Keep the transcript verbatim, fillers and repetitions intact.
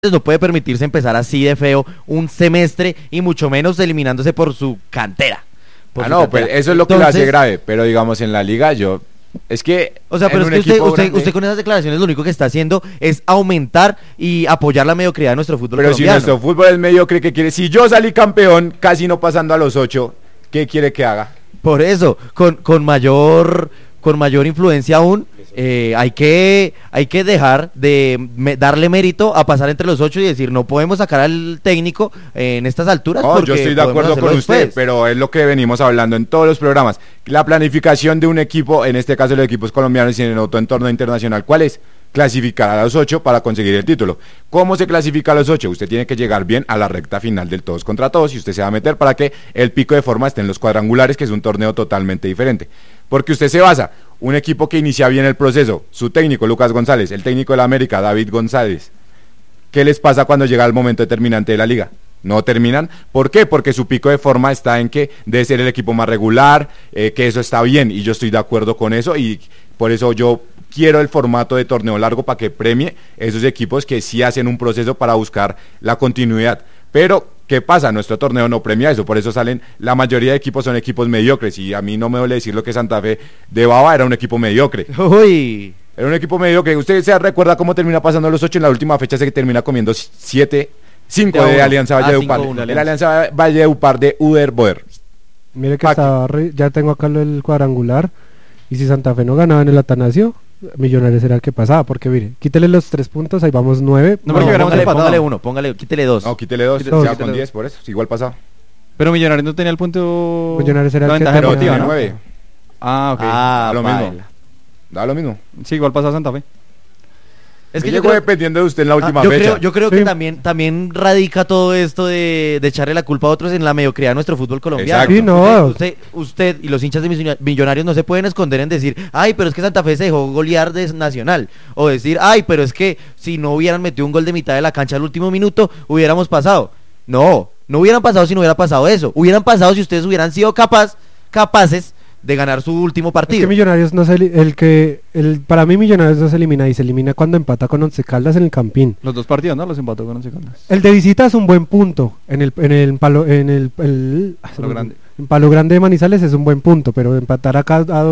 no puede permitirse empezar así de feo un semestre y mucho menos eliminándose por su cantera. Por ah, su no, cantera. pues eso es lo Entonces, que lo hace grave, pero digamos en la liga yo... Es que... O sea, pero es que usted, usted, grande, usted con esas declaraciones lo único que está haciendo es aumentar y apoyar la mediocridad de nuestro fútbol pero colombiano. si nuestro fútbol es mediocre, ¿qué quiere? Si yo salí campeón, casi no pasando a los ocho, ¿qué quiere que haga? Por eso, con, con mayor... con mayor influencia aún, eh, hay que hay que dejar de me, darle mérito a pasar entre los ocho y decir, no podemos sacar al técnico eh, en estas alturas. No, porque yo estoy de acuerdo con usted, después. pero es lo que venimos hablando en todos los programas. La planificación de un equipo, en este caso los equipos colombianos y en otro entorno internacional, ¿cuál es? Clasificar a los ocho para conseguir el título. ¿Cómo se clasifica a los ocho? Usted tiene que llegar bien a la recta final del todos contra todos y usted se va a meter para que el pico de forma esté en los cuadrangulares, que es un torneo totalmente diferente. Porque usted se basa, un equipo que inicia bien el proceso, su técnico Lucas González, el técnico de la América David González, ¿qué les pasa cuando llega el momento determinante de la liga? No terminan. ¿Por qué? Porque su pico de forma está en que debe ser el equipo más regular, eh, que eso está bien y yo estoy de acuerdo con eso y por eso yo quiero el formato de torneo largo para que premie esos equipos que sí hacen un proceso para buscar la continuidad. Pero, ¿qué pasa? Nuestro torneo no premia eso, por eso salen, la mayoría de equipos son equipos mediocres y a mí no me duele decir lo que Santa Fe de Baba era un equipo mediocre. Uy. Era un equipo mediocre. ¿Usted se recuerda cómo termina pasando los ocho en la última fecha? Se que termina comiendo siete, cinco de, de Alianza Valledupar. Ah, el Alianza Valledupar de Uder Boer. Mire que estaba re, ya tengo acá el cuadrangular y si Santa Fe no ganaba en el Atanasio, Millonarios era el que pasaba, porque mire, quítele los tres puntos, ahí vamos nueve. No, no, no póngale, póngale uno, póngale, quítele dos. No, quítele dos, Quítele se va dos. con diez, por eso, igual pasaba. Pero Millonarios no tenía el punto... Millonarios era la el que ventaja tenía- relativa, Tiene ¿no? nueve. Ah, ok. Ah, Da lo baila. mismo. Da lo mismo. Sí, igual pasó a Santa Fe. Es que Y yo llegó creo, dependiendo de usted en la última ah, yo fecha. creo, yo creo Sí. que también, también radica todo esto de, de echarle la culpa a otros en la mediocridad de nuestro fútbol colombiano. Exacto. Sí, no. Usted, usted, usted y los hinchas de Millonarios no se pueden esconder en decir, ay, pero es que Santa Fe se dejó golear de Nacional. O decir, ay, pero es que si no hubieran metido un gol de mitad de la cancha al último minuto, hubiéramos pasado. No, no hubieran pasado si no hubiera pasado eso. Hubieran pasado si ustedes hubieran sido capaz, capaces de ganar su último Es partido. que Millonarios no se eli- el que el para mí Millonarios no se elimina y se elimina cuando empata con Once Caldas en el Campín. Los dos partidos, ¿no? Los empató con Once Caldas. El de visita es un buen punto en el en el palo en el, el- Palo Grande. en Palo Grande de Manizales es un buen punto, pero empatar acá a